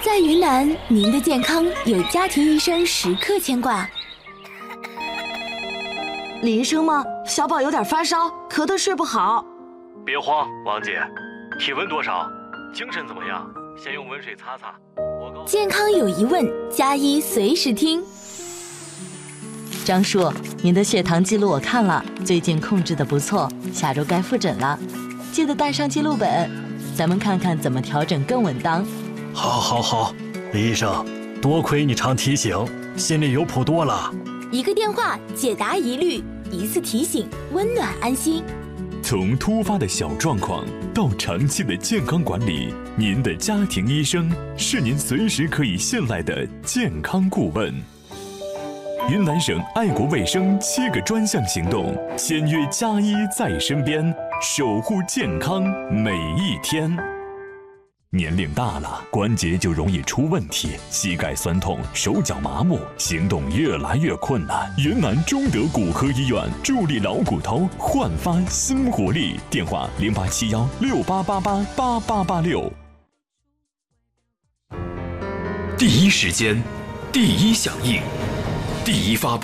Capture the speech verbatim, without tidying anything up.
在云南，您的健康有家庭医生时刻牵挂。 李医生吗？小宝有点发烧，咳得睡不好。 别慌，王姐，体温多少？精神怎么样？先用温水擦擦。我健康有疑问，加医随时听。 张叔，您的血糖记录我看了，最近控制的不错，下周该复诊了，记得带上记录本，咱们看看怎么调整更稳当。 好，好，好，李医生，多亏你常提醒，心里有谱多了。 一个电话解答疑虑，一次提醒温暖安心。 从突发的小状况到长期的健康管理，您的家庭医生是您随时可以信赖的健康顾问。云南省爱国卫生七个专项行动，签约加医在身边，守护健康每一天。年龄大了，关节就容易出问题，膝盖酸痛，手脚麻木，行动越来越困难。云南中德骨科医院助力老骨头焕发新活力，电话零八七幺六八八八八八八六。 第一时间，第一响应，第一发布。